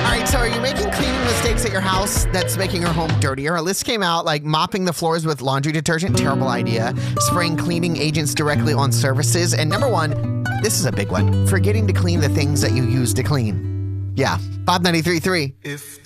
right, so are you making cleaning mistakes at your house that's making your home dirtier? A list came out like mopping the floors with laundry detergent, terrible idea. Spraying cleaning agents directly on surfaces. And number one, this is a big one, forgetting to clean the things that you use to clean. Yeah, Bob 93.3.